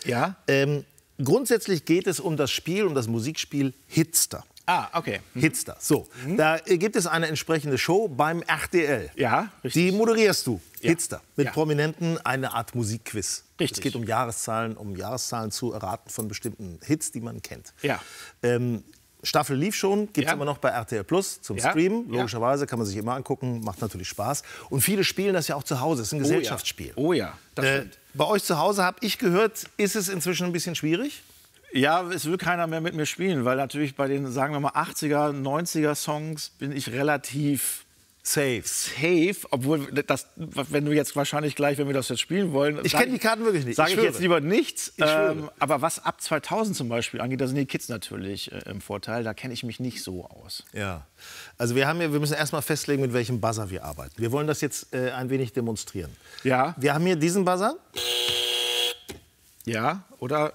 Ja. Grundsätzlich geht es um das Spiel, um das Musikspiel Hitster. Ah, okay. Hitster. So, da gibt es eine entsprechende Show beim RTL. Ja, richtig. Die moderierst du, Ja. Hitster, mit Ja. Prominenten, eine Art Musikquiz. Richtig. Es geht um Jahreszahlen zu erraten von bestimmten Hits, die man kennt. Ja. Staffel lief schon, gibt es Ja. immer noch bei RTL Plus zum Ja. Streamen. Ja. Logischerweise kann man sich immer angucken, macht natürlich Spaß. Und viele spielen das ja auch zu Hause, es ist ein Gesellschaftsspiel. Oh ja, das stimmt. Bei euch zu Hause, habe ich gehört, ist es inzwischen ein bisschen schwierig? Ja, es will keiner mehr mit mir spielen, weil natürlich bei den, sagen wir mal, 80er, 90er Songs bin ich relativ Safe. obwohl das, wenn du jetzt wahrscheinlich gleich, wenn wir das jetzt spielen wollen, Ich kenne die Karten wirklich nicht. sage ich schwöre. jetzt lieber nichts. schwöre. Aber was ab 2000 zum Beispiel angeht, da sind die Kids natürlich im Vorteil. Da kenne ich mich nicht so aus. Ja. Also wir müssen erstmal festlegen, mit welchem Buzzer wir arbeiten. Wir wollen das jetzt ein wenig demonstrieren. Ja, Wir haben hier diesen Buzzer. ja, oder?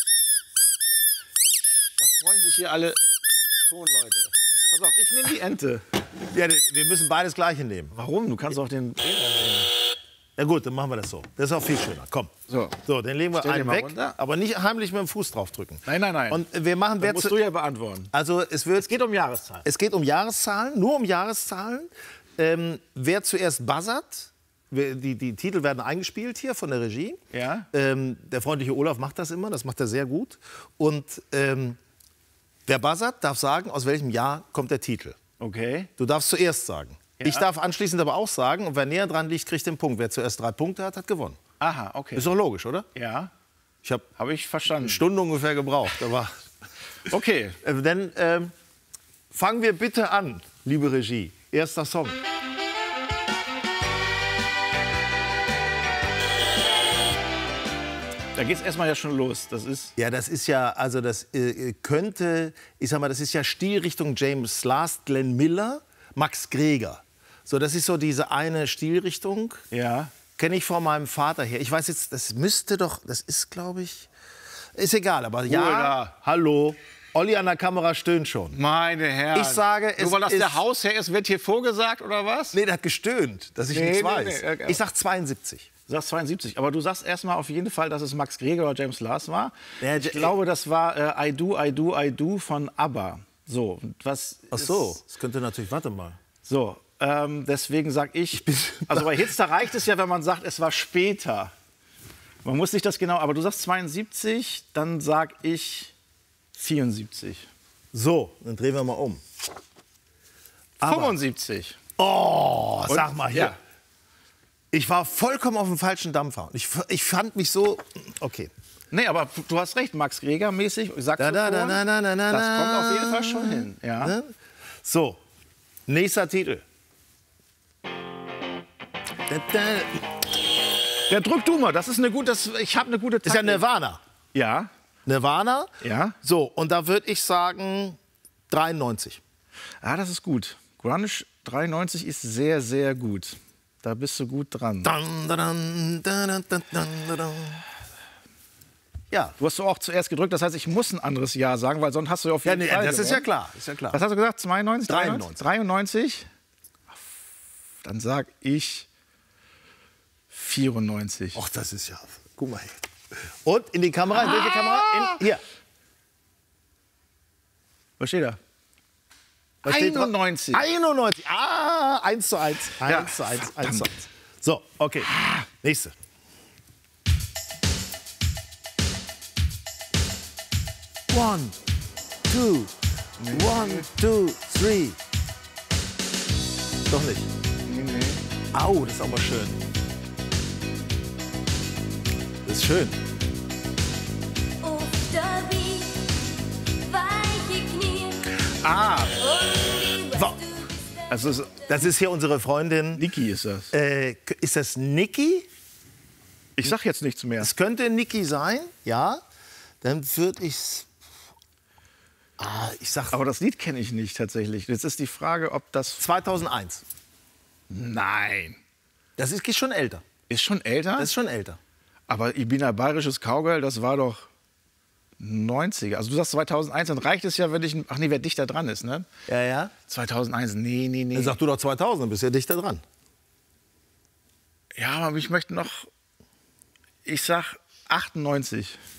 Da freuen sich hier alle Tonleute. Pass auf, ich nehme die Ente. Ja, wir müssen beides Gleiche nehmen. Warum? Du kannst auch den. Ja gut, dann machen wir das so. Das ist auch viel schöner. Komm. So, den legen wir Stell den einen mal weg, runter. aber nicht heimlich mit dem Fuß drauf drücken. Nein, nein, nein. Und wir machen, Das musst du ja beantworten. also es Geht um Jahreszahlen. geht um Jahreszahlen, nur um Jahreszahlen. Wer zuerst buzzert, die Titel werden eingespielt hier von der Regie. Ja. Der freundliche Olaf macht das immer, das macht er sehr gut. Und wer buzzert, darf sagen, aus welchem Jahr kommt der Titel. Okay. Du darfst zuerst sagen. Ja. Ich darf anschließend aber auch sagen, und wer näher dran liegt, kriegt den Punkt. Wer zuerst 3 Punkte hat, hat gewonnen. Aha, okay. Ist doch logisch, oder? Ja, Ich habe habe ich verstanden. eine Stunde ungefähr gebraucht. Aber Okay. dann fangen wir bitte an, liebe Regie. Erster Song. Da geht's erstmal ja schon los. Das ist. Ja, das ist ja, also das könnte, ich sag mal, das ist ja Stilrichtung James Last, Glenn Miller, Max Greger. So, das ist so diese eine Stilrichtung. Ja. Kenne ich von meinem Vater her. Ich weiß jetzt, das müsste doch, das ist, glaube ich, ist egal, aber ja, da. hallo, Olli an der Kamera stöhnt schon. Meine Herren. Ich sage, es Nur weil das ist- der Hausherr ist, wird hier vorgesagt, oder was? Nee, der hat gestöhnt, dass ich Nee, nichts nee, weiß. nee, Ich sag 72. Du sagst 72. Aber du sagst erstmal auf jeden Fall, dass es Max Greger oder James Last war. Ja, Ich glaube, das war I Do, I Do, I Do von ABBA. So, und was Ach so, das könnte natürlich, warte mal. So, deswegen sag ich, also bei Hits, da reicht es ja, wenn man sagt, es war später. Man muss nicht das genau, aber du sagst 72, dann sag ich 74. So, dann drehen wir mal um. Aber- 75. Oh, sag mal hier. Ja. Ich war vollkommen auf dem falschen Dampfer. Ich fand mich so, okay. Nee, aber du hast recht, Max Greger mäßig. Da, da, da, da, da, da, da, Das kommt auf jeden Fall schon hin. Ja. Ne? So, nächster Titel. Ja, drück du mal. Das ist eine gute. Ich habe eine gute. Ist ja Nirvana. Ja. Nirvana. Ja. So, und da würde ich sagen 93. Ah, das ist gut. Grunge 93 ist sehr, sehr gut. Da bist du gut dran. Dun, dun, dun, dun, dun, dun, dun. Ja. Du hast so auch zuerst gedrückt, das heißt, ich muss ein anderes Jahr sagen, weil sonst hast du ja auf Ja, jeden nee, Fall das ist ja gewonnen. klar. Ist ja klar. Was hast du gesagt? 92? 93. 93? Dann sag ich 94. Och, das ist ja. Guck mal hier. Und in die Kamera, in welche Kamera? Hier. Was steht da? Was steht drauf? 91. 91. Ah, 1 zu 1. 1 Ja, zu 1. 1 zu 1. So, okay. Nächste. One, two, one, two, three. Doch nicht. Au, das ist aber schön. Das ist schön. Auf der Wieg, weiche Knie. Ah, So, also das ist hier unsere Freundin. Niki ist das. Ist das Niki? Ich sag jetzt nichts mehr. Es könnte Niki sein, ja. Dann würde ich's. Ich sag Aber das Lied kenne ich nicht tatsächlich. Jetzt ist die Frage, ob das... 2001. Nein. Das ist schon älter. Ist schon älter? Das ist schon älter. Aber Ibina Bayerisches Cowgirl, das war doch 90er. Also du sagst 2001, dann reicht es ja, wenn ich... Ach nee, wer dichter dran ist, ne? Ja, ja. 2001, nee. Dann sag du doch 2000, dann bist du ja dichter dran. Ja, aber ich möchte noch... Ich sag 98.